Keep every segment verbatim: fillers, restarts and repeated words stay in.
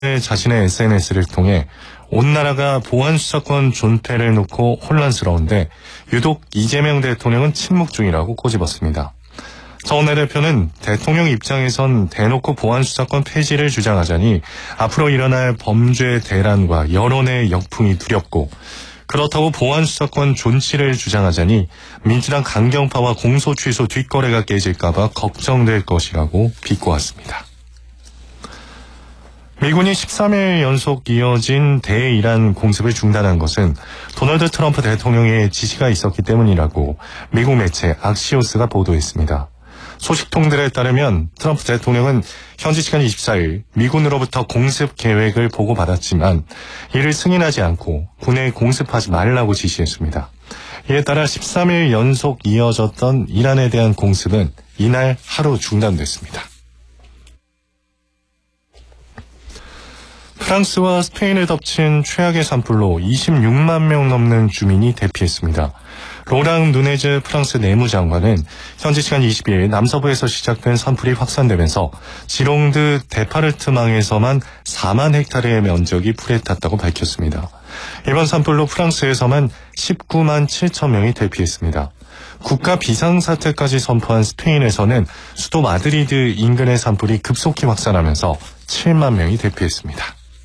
자신의 에스엔에스를 통해 온 나라가 보안 수사권 존폐를 놓고 혼란스러운데 유독 이재명 대통령은 침묵 중이라고 꼬집었습니다. 정원내 대표는 대통령 입장에선 대놓고 보안 수사권 폐지를 주장하자니 앞으로 일어날 범죄 대란과 여론의 역풍이 두렵고, 그렇다고 보안 수사권 존치를 주장하자니 민주당 강경파와 공소 취소 뒷거래가 깨질까봐 걱정될 것이라고 비꼬았습니다. 미군이 십삼 일 연속 이어진 대이란 공습을 중단한 것은 도널드 트럼프 대통령의 지시가 있었기 때문이라고 미국 매체 악시오스가 보도했습니다. 소식통들에 따르면 트럼프 대통령은 현지 시간 이십사 일 미군으로부터 공습 계획을 보고받았지만 이를 승인하지 않고 군에 공습하지 말라고 지시했습니다. 이에 따라 십삼 일 연속 이어졌던 이란에 대한 공습은 이날 하루 중단됐습니다. 프랑스와 스페인을 덮친 최악의 산불로 이십육만 명 넘는 주민이 대피했습니다. 로랑 누네즈 프랑스 내무장관은 현지 시간 이십 일 남서부에서 시작된 산불이 확산되면서 지롱드 데파르트망에서만 사만 헥타르의 면적이 불에 탔다고 밝혔습니다. 이번 산불로 프랑스에서만 십구만 칠천 명이 대피했습니다. 국가 비상사태까지 선포한 스페인에서는 수도 마드리드 인근의 산불이 급속히 확산하면서 칠만 명이 대피했습니다.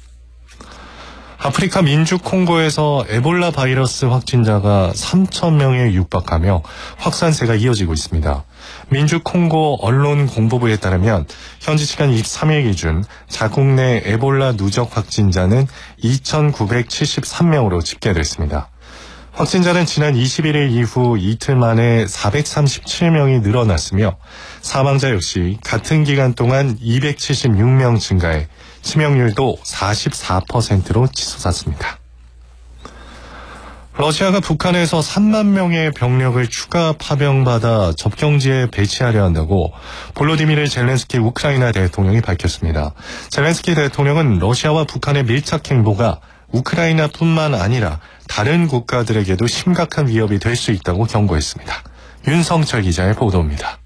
아프리카 민주 콩고에서 에볼라 바이러스 확진자가 삼천 명에 육박하며 확산세가 이어지고 있습니다. 민주 콩고 언론공보부에 따르면 현지 시간 이십삼 일 기준 자국 내 에볼라 누적 확진자는 이천구백칠십삼 명으로 집계됐습니다. 확진자는 지난 이십일 일 이후 이틀 만에 사백삼십칠 명이 늘어났으며 사망자 역시 같은 기간 동안 이백칠십육 명 증가해 치명률도 사십사 퍼센트로 치솟았습니다. 러시아가 북한에서 삼만 명의 병력을 추가 파병받아 접경지에 배치하려 한다고 볼로디미르 젤렌스키 우크라이나 대통령이 밝혔습니다. 젤렌스키 대통령은 러시아와 북한의 밀착 행보가 우크라이나뿐만 아니라 다른 국가들에게도 심각한 위협이 될 수 있다고 경고했습니다. 윤성철 기자의 보도입니다.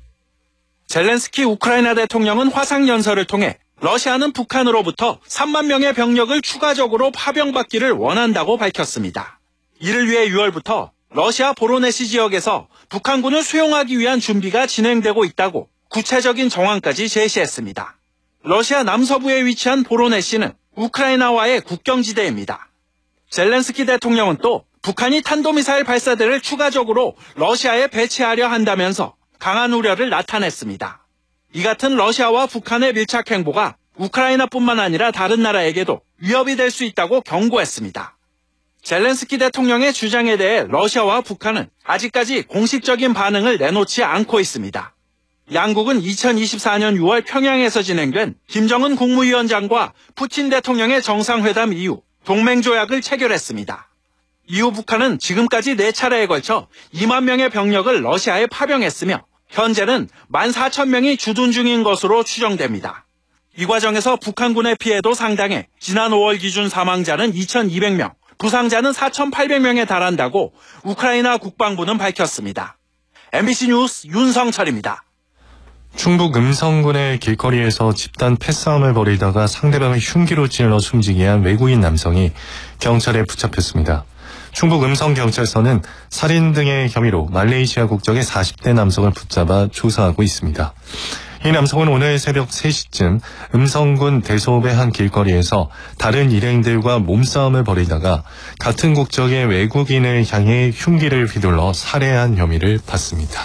젤렌스키 우크라이나 대통령은 화상연설을 통해 러시아는 북한으로부터 삼만 명의 병력을 추가적으로 파병받기를 원한다고 밝혔습니다. 이를 위해 유월부터 러시아 보로네시 지역에서 북한군을 수용하기 위한 준비가 진행되고 있다고 구체적인 정황까지 제시했습니다. 러시아 남서부에 위치한 보로네시는 우크라이나와의 국경지대입니다. 젤렌스키 대통령은 또 북한이 탄도미사일 발사대를 추가적으로 러시아에 배치하려 한다면서 강한 우려를 나타냈습니다. 이 같은 러시아와 북한의 밀착 행보가 우크라이나뿐만 아니라 다른 나라에게도 위협이 될 수 있다고 경고했습니다. 젤렌스키 대통령의 주장에 대해 러시아와 북한은 아직까지 공식적인 반응을 내놓지 않고 있습니다. 양국은 이천이십사 년 유월 평양에서 진행된 김정은 국무위원장과 푸틴 대통령의 정상회담 이후 동맹조약을 체결했습니다. 이후 북한은 지금까지 네 차례에 걸쳐 이만 명의 병력을 러시아에 파병했으며 현재는 만 사천 명이 주둔 중인 것으로 추정됩니다. 이 과정에서 북한군의 피해도 상당해 지난 오월 기준 사망자는 이천이백 명, 부상자는 사천팔백 명에 달한다고 우크라이나 국방부는 밝혔습니다. 엠비씨 뉴스 윤성철입니다. 충북 음성군의 길거리에서 집단 패싸움을 벌이다가 상대방을 흉기로 찔러 숨지게 한 외국인 남성이 경찰에 붙잡혔습니다. 충북 음성경찰서는 살인 등의 혐의로 말레이시아 국적의 사십 대 남성을 붙잡아 조사하고 있습니다. 이 남성은 오늘 새벽 세 시쯤 음성군 대소읍의 한 길거리에서 다른 일행들과 몸싸움을 벌이다가 같은 국적의 외국인을 향해 흉기를 휘둘러 살해한 혐의를 받습니다.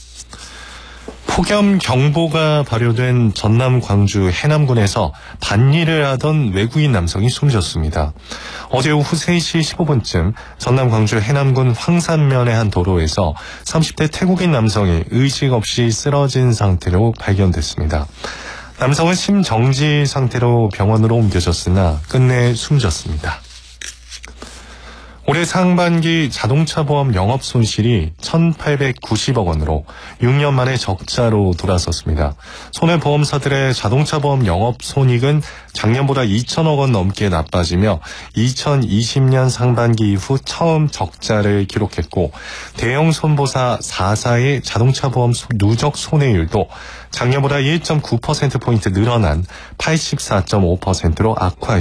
폭염 경보가 발효된 전남 광주 해남군에서 밭일을 하던 외국인 남성이 숨졌습니다. 어제 오후 세 시 십오 분쯤 전남 광주 해남군 황산면의 한 도로에서 삼십 대 태국인 남성이 의식 없이 쓰러진 상태로 발견됐습니다. 남성은 심정지 상태로 병원으로 옮겨졌으나 끝내 숨졌습니다. 올해 상반기 자동차 보험 영업 손실이 천팔백구십억 원으로 육 년 만에 적자로 돌아섰습니다. 손해보험사들의 자동차 보험 영업 손익은 작년보다 이천억 원 넘게 나빠지며 이천이십 년 상반기 이후 처음 적자를 기록했고, 대형 손보사 사 사의 자동차 보험 누적 손해율도 작년보다 일 점 구 퍼센트포인트 늘어난 팔십사 점 오 퍼센트로 악화